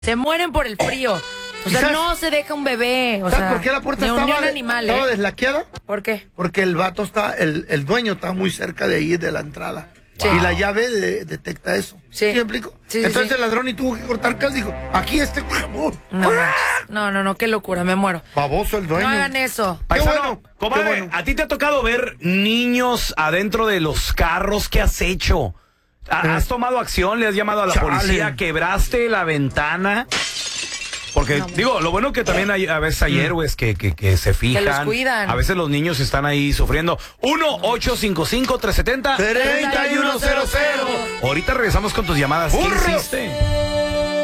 Se mueren por el frío. O sea, ¿Sabes? no se deja un bebé. O ¿Sabes sea, por qué la puerta de estaba unión animal, estaba deslaqueada? ¿Por qué? Porque el vato el dueño está muy cerca de ahí, de la entrada. Sí. Y la llave detecta eso. Sí. ¿Sí me explico? Sí, Entonces sí. el ladrón y tuvo que cortar casa. Dijo, aquí No, qué locura, me muero. baboso el dueño. No hagan eso. Paisano, bueno, comadre, qué bueno. ¿a ti te ha tocado ver niños adentro de los carros? ¿Qué has hecho? ¿Has tomado acción? ¿Le has llamado a la Chale. policía? ¿Quebraste la ventana? Porque, digo, lo bueno que también hay a veces hay héroes que se fijan. Que los cuidan. A veces los niños están ahí sufriendo. 1-855-370-3100. Ahorita regresamos con tus llamadas. ¿Qué ¡Burros! hiciste?